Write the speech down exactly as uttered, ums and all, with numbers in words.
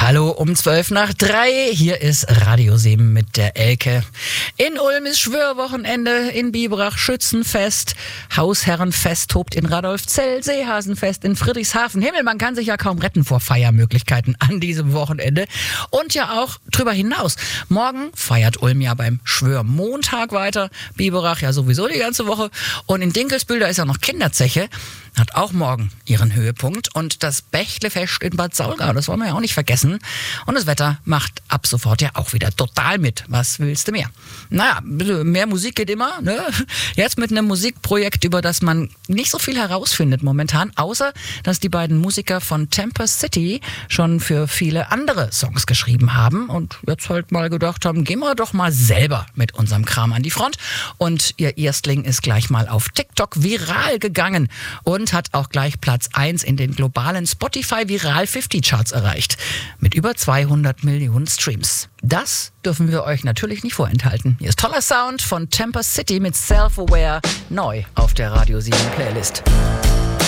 Hallo um zwölf nach drei, hier ist Radio sieben mit der Elke. In Ulm ist Schwörwochenende, in Biberach Schützenfest, Hausherrenfest tobt in Radolfzell, Seehasenfest in Friedrichshafen. Himmel, man kann sich ja kaum retten vor Feiermöglichkeiten an diesem Wochenende. Und ja auch drüber hinaus. Morgen feiert Ulm ja beim Schwörmontag weiter, Biberach ja sowieso die ganze Woche. Und in Dinkelsbühl, da ist ja noch Kinderzeche, hat auch morgen ihren Höhepunkt. Und das Bächlefest in Bad Saulgau, das wollen wir ja auch nicht vergessen. Und das Wetter macht ab sofort ja auch wieder total mit. Was willst du mehr? Naja, mehr Musik geht immer, ne? Jetzt mit einem Musikprojekt, über das man nicht so viel herausfindet momentan, außer dass die beiden Musiker von Tempest City schon für viele andere Songs geschrieben haben und jetzt halt mal gedacht haben, gehen wir doch mal selber mit unserem Kram an die Front. Und ihr Erstling ist gleich mal auf TikTok viral gegangen und Und hat auch gleich Platz eins in den globalen Spotify Viral fünfzig Charts erreicht. Mit über zweihundert Millionen Streams. Das dürfen wir euch natürlich nicht vorenthalten. Hier ist toller Sound von Tempest City mit Self-Aware neu auf der Radio sieben Playlist.